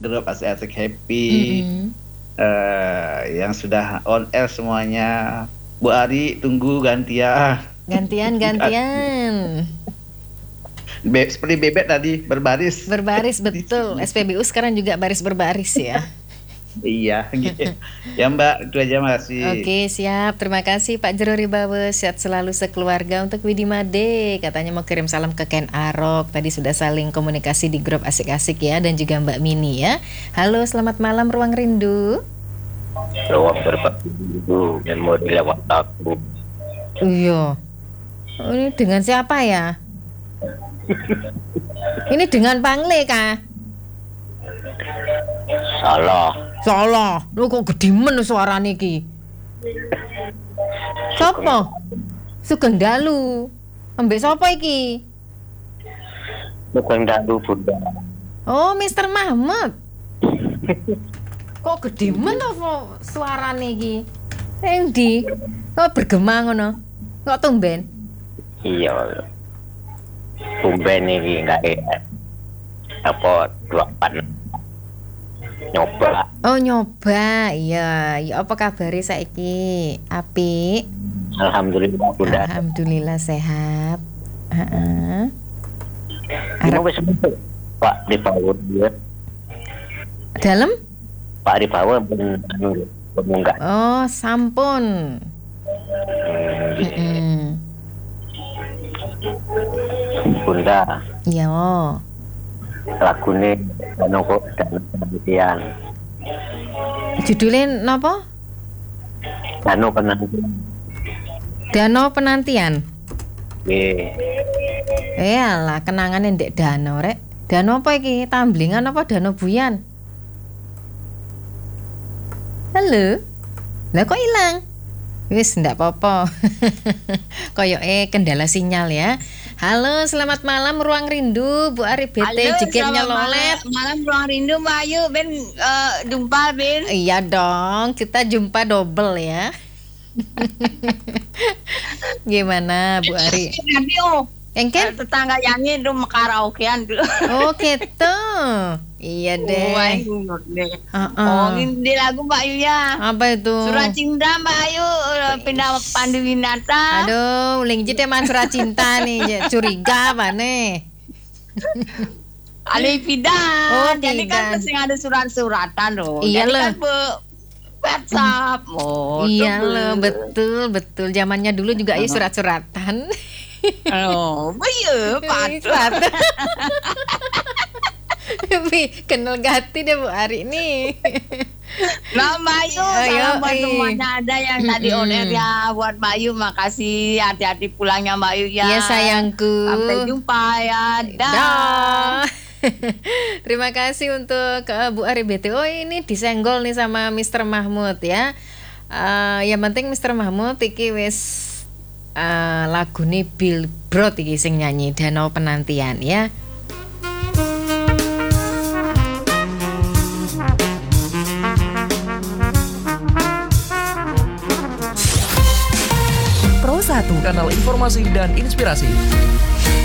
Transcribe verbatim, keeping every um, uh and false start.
grup Asik-Asik Happy Mm-mm. uh, yang sudah on air semuanya. Bu Ari tunggu gantian. Gantian, gantian. Be- seperti bebek tadi berbaris. Berbaris, betul. S P B U sekarang juga baris berbaris ya. Iya, gitu. Ya Mbak, itu aja, makasih. Oke, siap. Terima kasih Pak Jero Ribawe. Sehat selalu sekeluarga. Untuk Widi Made, katanya mau kirim salam ke Ken Arok. Tadi sudah saling komunikasi di grup Asik-Asik ya. Dan juga Mbak Mini ya. Halo, selamat malam Ruang Rindu. Ruang berbagi itu yang mau dilewat aku. Iya. Oh, ini dengan siapa ya? Ini dengan Pangle kah? Salah. Salah. Lu kok gedimen suarane iki? Sopo? Sugendalu. Ambek sapa iki? Bukan dadu Bunda. Oh, mister Mahmud. Kok gedimen apa suarane iki? Endi? Kok bergema ngono? Kok tumben? Iya. Tumben ini enggak enak. Apa delapan nyoba. Oh, nyoba. Iya, ya apa kabare saiki? Apik. Alhamdulillah Bunda. Alhamdulillah sehat. Heeh. Ini wis sembuh. Pak Rifawan dia. Dalam? Pak Rifawan ben anu pemunggah. Oh, sampun. Hmm, Heeh. Bunda, Iya. lagune ono kok dan penantian. Judulnya napa? Anu penantian. Danau Penantian. Nggih. Eh alah, kenangan ndek danau rek. Danau apa iki? Tamblingan apa danau buyan? Halo? Lah kok hilang? Wis ndak apa-apa. Koyoke kendala sinyal ya. Halo, selamat malam Ruang Rindu, Bu Ari B T jegirnya lolet. Malam Ruang Rindu Mbak Ayu, Ben uh, jumpa Ben. Iya dong, kita jumpa double ya. Gimana Bu Ari? Radio. Engken? Tetangga yang itu karaokean dulu. Oh gitu. Iya deh. Oh, Uh-uh. oh ini lagu Mbak Ayu ya. Apa itu? Surat Cinta Mbak Ayu pindah Pandu Winata. Aduh, lingjit emang surat cinta nih. Curiga apa nih? Ali Fidan. Oh, jadi kan Fidan. mesti ada surat-suratan loh. Iya Jadi loh. kan be- WhatsApp. Oh, Iya tuh, loh, be- betul betul. Zamannya dulu juga ya surat-suratan. Oh, iya, patut. Surat. Tapi kenal gati deh Bu Ari nih. Nah Mbak Ayu, Ayo, salam buat eh. semuanya ada yang tadi on air ya. Buat Mbak Ayu, makasih. Hati-hati pulangnya Mbak Ayu ya. Iya sayangku. Sampai jumpa ya. Dah. Dah. Terima kasih untuk uh, Bu Ari B T. Oh ini disenggol nih sama mister Mahmud ya. Uh, yang penting mister Mahmud iki wis uh, lagune Bill Brod iki sing nyanyi Danau Penantian ya. Pro satu, kanal informasi dan inspirasi.